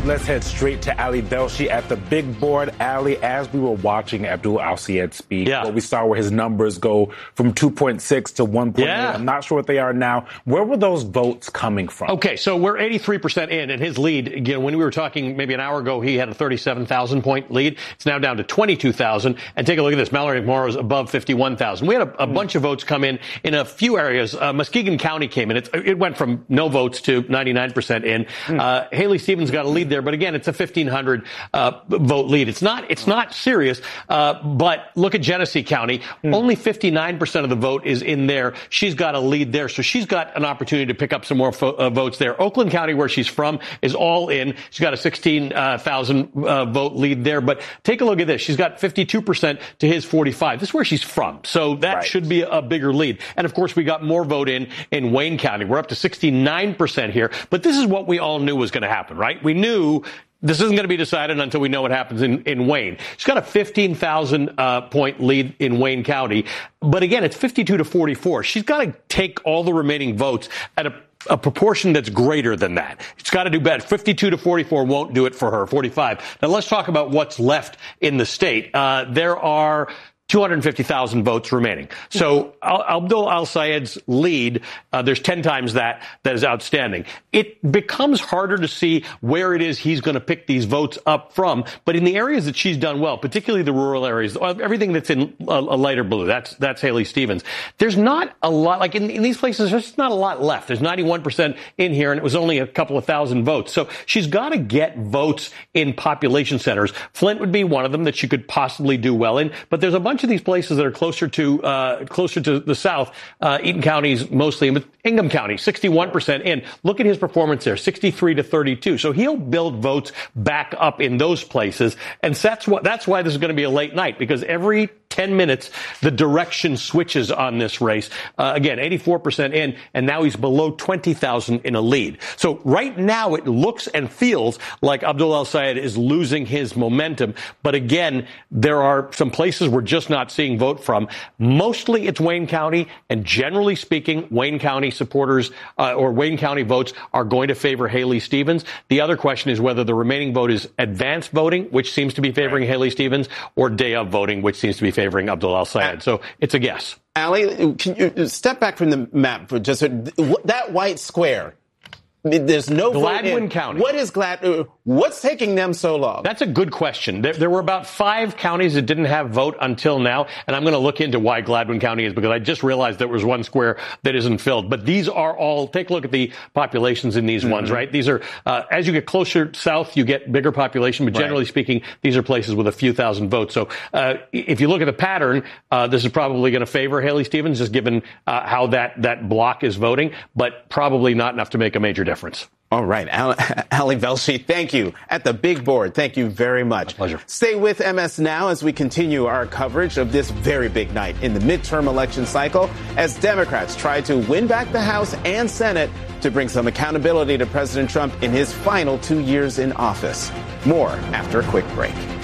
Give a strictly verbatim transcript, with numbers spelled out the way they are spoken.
let's head straight to Ali Velshi at the big board. Ali, as we were watching Abdul Al-Sayed speak, yeah. what we saw where his numbers go from two point six to one point eight. Yeah. I'm not sure what they are now. Where were those votes coming from? Okay, so we're eighty-three percent in, and his lead, again, when we were talking maybe an hour ago, he had a thirty-seven thousand point lead. It's now down to twenty-two thousand. And take a look at this. Mallory McMorrow's above fifty-one thousand. We had a, a mm. bunch of votes come in in a few areas. Uh, Muskegon County came in. It, it went from no votes to ninety-nine percent in. Mm. Uh, Haley Stevens got a lead there, but again, it's a fifteen hundred uh, vote lead. It's not, it's not serious. Uh, but look at Genesee County. Mm. Only fifty-nine percent of the vote is in there. She's got a lead there. So she's got an opportunity to pick up some more fo- uh, votes there. Oakland County, where she's from, is all in. She's got a sixteen thousand uh, vote lead there. But take a look at this. She's got fifty-two percent to his forty-five. This is where she's from. So that right. should be a bigger lead. And of course, we got more vote in in Wayne County. We're up to sixty-nine percent here. But this is what we all knew was going to happen, right? We knew this isn't going to be decided until we know what happens in, in Wayne. She's got a fifteen thousand uh, point lead in Wayne County. But again, it's fifty-two to forty-four. She's got to take all the remaining votes at a a proportion that's greater than that. It's got to do better. fifty-two to forty-four won't do it for her. forty-five. Now let's talk about what's left in the state. Uh, there are two hundred fifty thousand votes remaining. So Abdul Al-Sayed's lead, uh, there's ten times that, that is outstanding. It becomes harder to see where it is he's going to pick these votes up from. But in the areas that she's done well, particularly the rural areas, everything that's in a, a lighter blue, that's, that's Haley Stevens. There's not a lot, like in, in these places, there's just not a lot left. There's ninety-one percent in here, and it was only a couple of thousand votes. So she's got to get votes in population centers. Flint would be one of them that she could possibly do well in, but there's a bunch of these places that are closer to uh, closer to the south. Uh, Eaton County's mostly, but Ingham County, sixty-one percent in. Look at his performance there, sixty-three to thirty-two. So he'll build votes back up in those places, and that's what that's why this is going to be a late night, because every ten minutes the direction switches on this race. Uh, again, eighty-four percent in, and now he's below twenty thousand in a lead. So right now it looks and feels like Abdul Al-Sayed is losing his momentum. But again, there are some places we're just not seeing vote from. Mostly it's Wayne County, and generally speaking, Wayne County supporters uh, or Wayne County votes are going to favor Haley Stevens. The other question is whether the remaining vote is advance voting, which seems to be favoring right. Haley Stevens, or day of voting, which seems to be favoring Abdul Al-Sayed. So it's a guess. Ali, can you step back from the map for just a, that white square? There's no Gladwin County. What is Glad? What's taking them so long? That's a good question. There, there were about five counties that didn't have vote until now, and I'm going to look into why Gladwin County is, because I just realized there was one square that isn't filled. But these are all, take a look at the populations in these mm-hmm. ones, right? These are, uh, as you get closer south, you get bigger population, but generally right. speaking, these are places with a few thousand votes. So uh, if you look at the pattern, uh, this is probably going to favor Haley Stevens, just given uh, how that, that block is voting, but probably not enough to make a major difference. All right. Ali Velshi, thank you. At the big board, thank you very much. My pleasure. Stay with M S Now as we continue our coverage of this very big night in the midterm election cycle as Democrats try to win back the House and Senate to bring some accountability to President Trump in his final two years in office. More after a quick break.